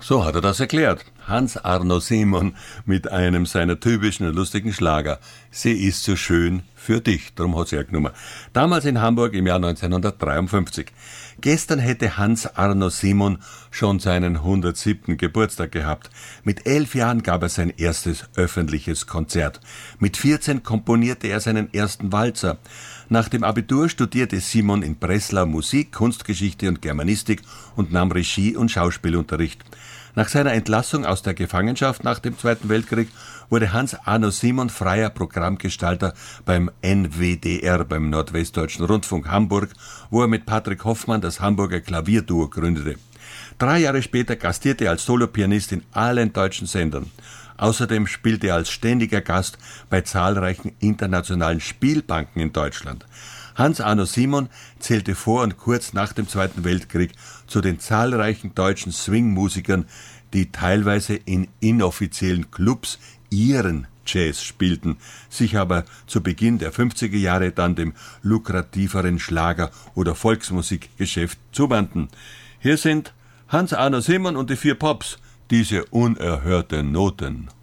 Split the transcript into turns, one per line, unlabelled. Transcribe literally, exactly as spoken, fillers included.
So hat er das erklärt. Hans Arno Simon mit einem seiner typischen und lustigen Schlager. Sie ist so schön für dich. Darum hat sie ja genommen. Damals in Hamburg im Jahr neunzehnhundertdreiundfünfzig. Gestern hätte Hans Arno Simon schon seinen hundertsiebten Geburtstag gehabt. Mit elf Jahren gab er sein erstes öffentliches Konzert. Mit vierzehn komponierte er seinen ersten Walzer. Nach dem Abitur studierte Simon in Breslau Musik, Kunstgeschichte und Germanistik und nahm Regie- und Schauspielunterricht. Nach seiner Entlassung aus der Gefangenschaft nach dem Zweiten Weltkrieg wurde Hans Arno Simon freier Programmgestalter beim N W D R, beim Nordwestdeutschen Rundfunk Hamburg, wo er mit Patrick Hoffmann das Hamburger Klavierduo gründete. Drei Jahre später gastierte er als Solopianist in allen deutschen Sendern. Außerdem spielte er als ständiger Gast bei zahlreichen internationalen Spielbanken in Deutschland. Hans Arno Simon zählte vor und kurz nach dem Zweiten Weltkrieg zu den zahlreichen deutschen Swing-Musikern, die teilweise in inoffiziellen Clubs ihren Jazz spielten, sich aber zu Beginn der fünfziger Jahre dann dem lukrativeren Schlager- oder Volksmusikgeschäft zuwandten. Hier sind Hans Arno Simon und die vier Pops, diese unerhörten Noten.